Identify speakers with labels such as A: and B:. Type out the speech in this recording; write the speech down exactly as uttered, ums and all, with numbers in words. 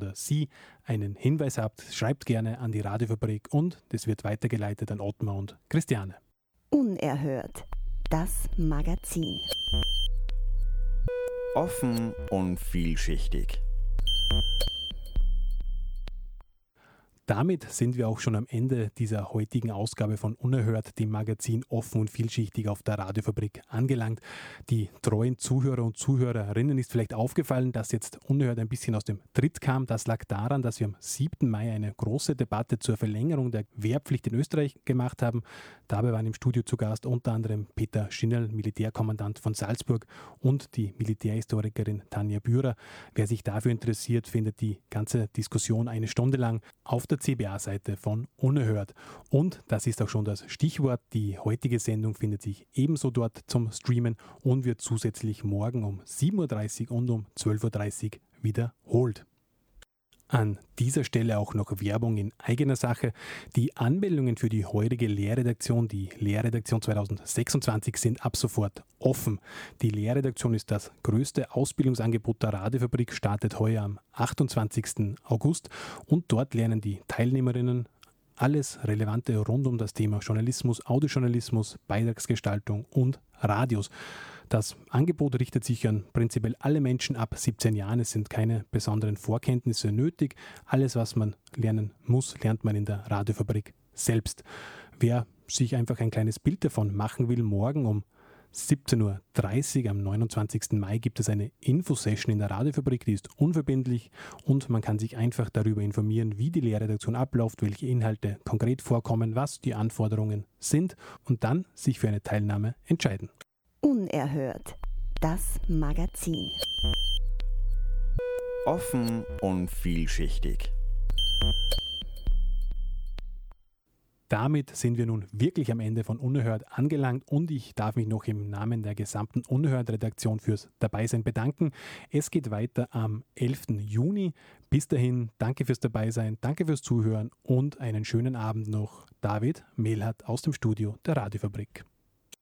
A: oder Sie einen Hinweis habt, schreibt gerne an die Radiofabrik und das wird weitergeleitet an Ottmar und Christiane.
B: Unerhört. Das Magazin.
C: Offen und vielschichtig.
A: Damit sind wir auch schon am Ende dieser heutigen Ausgabe von Unerhört, dem Magazin Offen und Vielschichtig auf der Radiofabrik angelangt. Die treuen Zuhörer und Zuhörerinnen ist vielleicht aufgefallen, dass jetzt Unerhört ein bisschen aus dem Tritt kam. Das lag daran, dass wir am siebten Mai eine große Debatte zur Verlängerung der Wehrpflicht in Österreich gemacht haben. Dabei waren im Studio zu Gast unter anderem Peter Schinnel, Militärkommandant von Salzburg, und die Militärhistorikerin Tanja Bührer. Wer sich dafür interessiert, findet die ganze Diskussion eine Stunde lang auf der C B A-Seite von Unerhört. Und das ist auch schon das Stichwort. Die heutige Sendung findet sich ebenso dort zum Streamen und wird zusätzlich morgen um sieben Uhr dreißig und um zwölf Uhr dreißig wiederholt. An dieser Stelle auch noch Werbung in eigener Sache. Die Anmeldungen für die heurige Lehrredaktion, die Lehrredaktion zweitausendsechsundzwanzig, sind ab sofort offen. Die Lehrredaktion ist das größte Ausbildungsangebot der Radiofabrik, startet heuer am achtundzwanzigsten August und dort lernen die Teilnehmerinnen alles Relevante rund um das Thema Journalismus, Audiojournalismus, Beitragsgestaltung und Radios. Das Angebot richtet sich an prinzipiell alle Menschen ab siebzehn Jahren. Es sind keine besonderen Vorkenntnisse nötig. Alles, was man lernen muss, lernt man in der Radiofabrik selbst. Wer sich einfach ein kleines Bild davon machen will, morgen um siebzehn Uhr dreißig am neunundzwanzigsten Mai gibt es eine Infosession in der Radiofabrik, die ist unverbindlich und man kann sich einfach darüber informieren, wie die Lehrredaktion abläuft, welche Inhalte konkret vorkommen, was die Anforderungen sind und dann sich für eine Teilnahme entscheiden.
B: Unerhört. Das Magazin.
C: Offen und vielschichtig.
A: Damit sind wir nun wirklich am Ende von Unerhört angelangt und ich darf mich noch im Namen der gesamten Unerhört-Redaktion fürs Dabeisein bedanken. Es geht weiter am elften Juni. Bis dahin, danke fürs Dabeisein, danke fürs Zuhören und einen schönen Abend noch. David Mehlhardt aus dem Studio der Radiofabrik.